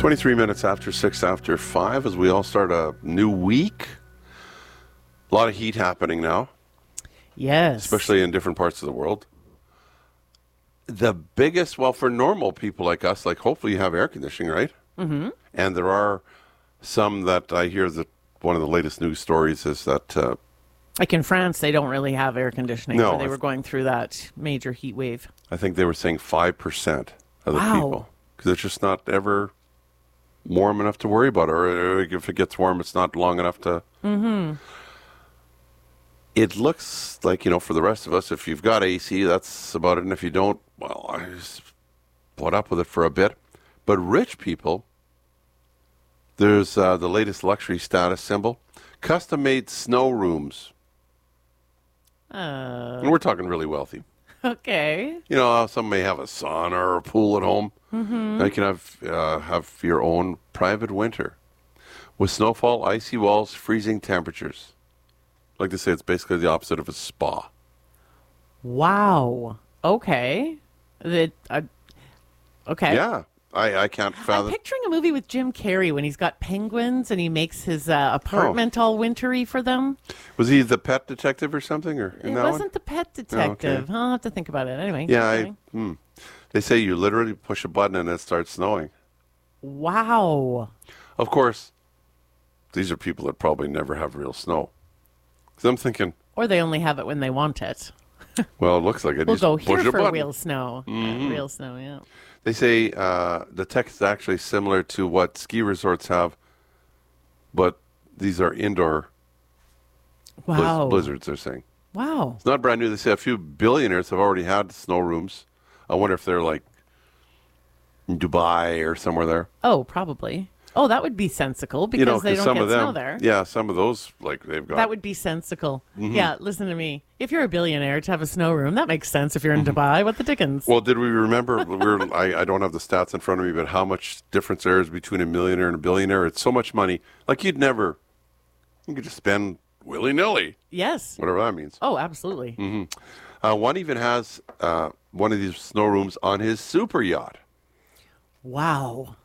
23 minutes after 6 after 5 as we all start a new week. A lot of heat happening now. Yes. Especially in different parts of the world. The biggest, well, for normal people like us, like hopefully you have air conditioning, right? Mm-hmm. And there are some that I hear that one of the latest news stories is that... like in France, they don't really have air conditioning. No, so they were going through that major heat wave. I think they were saying 5% of the Wow. people. Because it's just not ever warm enough to worry about. Or if it gets warm, it's not long enough to... Mm-hmm. It looks like, for the rest of us, if you've got AC, that's about it. And if you don't, well, I just put up with it for a bit. But rich people, there's the latest luxury status symbol, custom-made snow rooms. And we're talking really wealthy. Okay. Some may have a sauna or a pool at home. Mm-hmm. Now you can have your own private winter with snowfall, icy walls, freezing temperatures. I like to say it's basically the opposite of a spa. Wow. Okay. Okay. Yeah. I can't fathom. I'm picturing a movie with Jim Carrey when he's got penguins and he makes his apartment all wintry for them. Was he the pet detective or something? Or in It that wasn't one? the pet detective. okay. I'll have to think about it. Anyway. Yeah. They say you literally push a button and it starts snowing. Wow. Of course, these are people that probably never have real snow. So I'm thinking, Or they only have it when they want it. well, it looks like it. We'll Just go push here a for button. real snow. Real snow, yeah. They say the tech is actually similar to what ski resorts have, but these are indoor Wow. blizzards, they're saying. Wow. It's not brand new. They say a few billionaires have already had snow rooms. I wonder if they're like in Dubai or somewhere there. Oh, probably. Oh, that would be sensical because they don't some get of them, snow there. yeah, some of those, like they've got. That would be sensical. Mm-hmm. Yeah, listen to me. If you're a billionaire to have a snow room, that makes sense. If you're in Dubai, what the dickens? Well, did we remember? I don't have the stats in front of me, but how much difference there is between a millionaire and a billionaire? It's so much money. Like you could just spend willy-nilly, Yes. whatever that means. Oh, absolutely. One even has one of these snow rooms on his super yacht. Wow.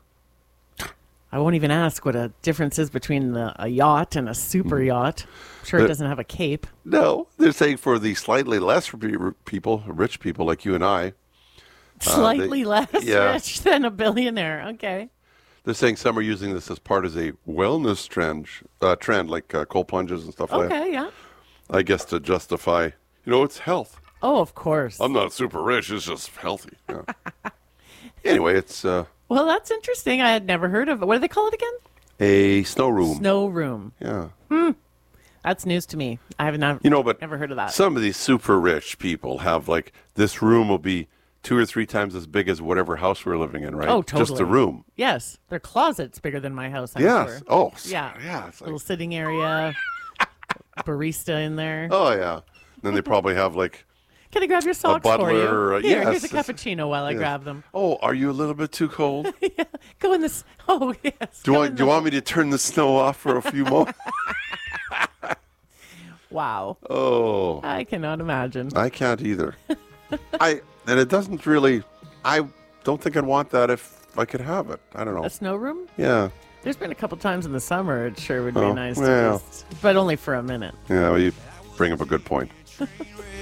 I won't even ask what a difference is between a yacht and a super yacht. I'm sure it doesn't have a cape. No, they're saying for the slightly less people, rich people like you and I, Slightly less yeah. rich than a billionaire. Okay. they're saying some are using this as part of a wellness trend like cold plunges and stuff like that. Okay, yeah. I guess to justify, it's health. Oh, of course. I'm not super rich, it's just healthy. Yeah. Anyway, it's Well, that's interesting. I had never heard of it. What do they call it again? a snow room. Snow room. Yeah. That's news to me. I have not But never heard of that. some of these super rich people have like this room will be 2 or 3 times as big as whatever house we're living in, right? Oh, totally. Just the room. Yes. Their closet's bigger than my house, I'm Yes. sure. Oh, Yeah. Yeah. It's like, Little sitting area. Barista in there. oh, yeah. Then they probably have like, Can I grab your socks butler, for you? Here, yes. here's a cappuccino while I grab them. oh, are you a little bit too cold? Go in this. Oh, yes. Do you want me to turn the snow off for a few more? Wow. Oh, I cannot imagine. I can't either. And it doesn't really, I don't think I'd want that if I could have it. I don't know. A snow room? Yeah. There's been a couple times in the summer it sure would be Oh, nice well. to just, but only for a minute. Yeah, well, you bring up a good point.